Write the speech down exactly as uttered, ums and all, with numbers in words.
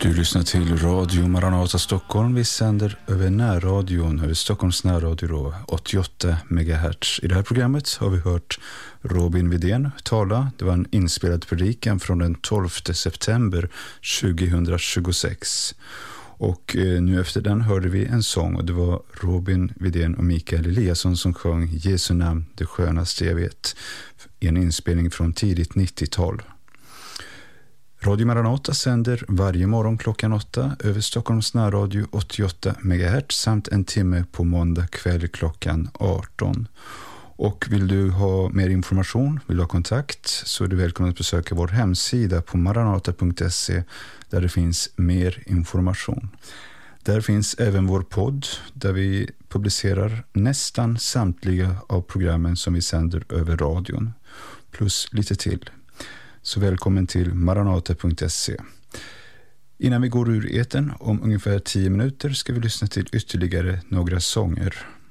Du lyssnar till Radio Maranata Stockholm. Vi sänder över närradion, över Stockholms närradio, åttioåtta megahertz. I det här programmet har vi hört Robin Widén tala. Det var en inspelad predikan från den tolfte september tjugohundratjugosex. Och eh, nu efter den hörde vi en sång, och det var Robin Widén och Mikael Eliasson som sjöng Jesu namn, det skönaste jag vet, i en inspelning från tidigt nittiotal. Radio Maranata sänder varje morgon klockan åtta över Stockholms närradio åttioåtta megahertz samt en timme på måndag kväll klockan arton. Och vill du ha mer information, vill du ha kontakt, så är du välkommen att besöka vår hemsida på maranata punkt se där det finns mer information. Där finns även vår podd där vi publicerar nästan samtliga av programmen som vi sänder över radion, plus lite till. Så välkommen till maranata punkt se. Innan vi går ur eten om ungefär tio minuter ska vi lyssna till ytterligare några sånger.